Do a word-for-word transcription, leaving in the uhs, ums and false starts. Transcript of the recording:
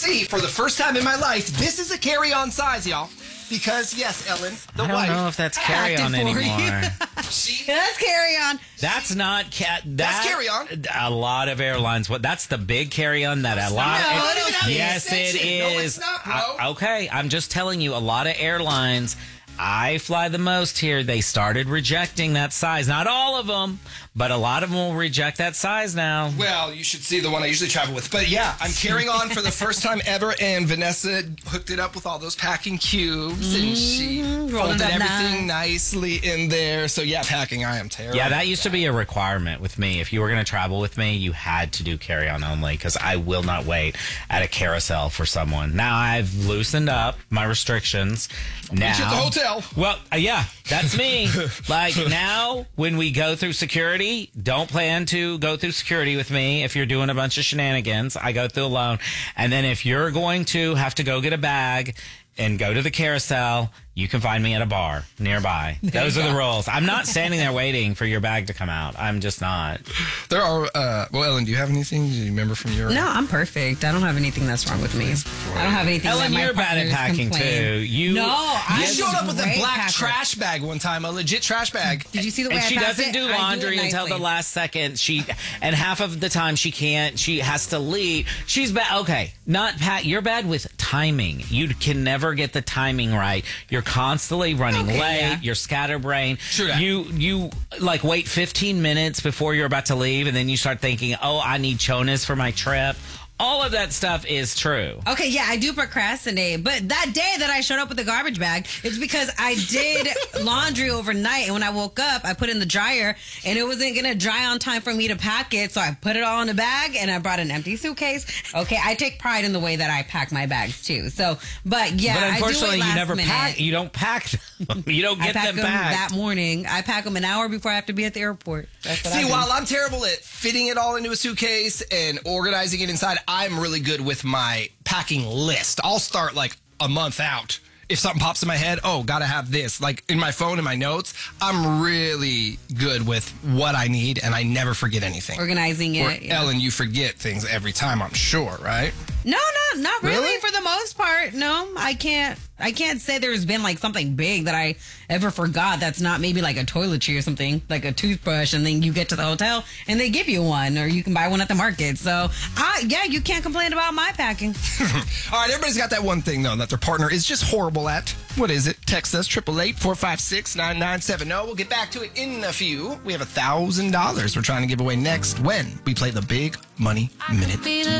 See, for the first time in my life, this is a carry-on size, y'all. Because, yes, Ellen, the I don't wife, know if that's carry-on anymore. she, That's carry-on. That's not cat. That, That's carry-on. A lot of airlines. What? That's the big carry-on that a lot. No, it- it don't even have the yes, it extension. No, is. it's not, bro. I- okay, I'm just telling you. A lot of airlines. I fly the most here. They started rejecting that size. Not all of them, but a lot of them will reject that size now. Well, you should see the one I usually travel with. But yeah, I'm carrying on for the first time ever, and Vanessa hooked it up with all those packing cubes, and she rolled folded it up everything nicely in there. So yeah, packing, I am terrible. Yeah, that used to be a requirement with me. If you were going to travel with me, you had to do carry-on only because I will not wait at a carousel for someone. Now I've loosened up my restrictions. Now, Meet you at the hotel. Well, uh, yeah, that's me. Like now, when we go through security, don't plan to go through security with me if you're doing a bunch of shenanigans. I go through alone. And then if you're going to have to go get a bag and go to the carousel, you can find me at a bar nearby. Those are the rules. I'm not standing there waiting for your bag to come out. I'm just not. There are, uh, well, Ellen, do you have anything? Do you remember from your... No, I'm perfect. I don't have anything that's wrong with me. I don't have anything Ellen, that my you're bad at partners packing complain. too. You No, I You was showed up with a great black packer. trash bag one time, a legit trash bag. Did you see the way And I she packed doesn't it? do I laundry it until the nicely. last second. She and half of the time she can't. She has to leave. She's bad. Okay, not Pat. You're bad with timing. You can never get the timing right. You're constantly running Okay, late. yeah. You're scatterbrained. True that. You you like wait fifteen minutes before you're about to leave, and then you start thinking, oh, I need Chonas for my trip. All of that stuff is true. Okay, yeah, I do procrastinate. But that day that I showed up with the garbage bag, it's because I did laundry overnight. And when I woke up, I put it in the dryer and it wasn't going to dry on time for me to pack it. So I put it all in a bag and I brought an empty suitcase. Okay, I take pride in the way that I pack my bags too. So, but yeah, But unfortunately, I do it you last never minute. pack. You don't pack them. You don't I get pack them them packed. that morning. I pack them an hour before I have to be at the airport. That's what I See, do. while I'm terrible at fitting it all into a suitcase and organizing it inside, I'm really good with my packing list. I'll start like a month out. If something pops in my head, oh, gotta have this. Like in my phone, in my notes, I'm really good with what I need, and I never forget anything. Organizing Or, it. yeah. Ellen, you forget things every time, I'm sure, right? No, no, not really, Really? for the most part. No, I can't. I can't say there's been like something big that I ever forgot. That's not maybe like a toiletry or something, like a toothbrush, and then you get to the hotel and they give you one, or you can buy one at the market. So, I yeah, you can't complain about my packing. All right, everybody's got that one thing, though, that their partner is just horrible at. What is it? Text us, eight eight eight, four five six, nine nine seven zero. We'll get back to it in a few. We have one thousand dollars we're trying to give away next when we play the Big Money Minute.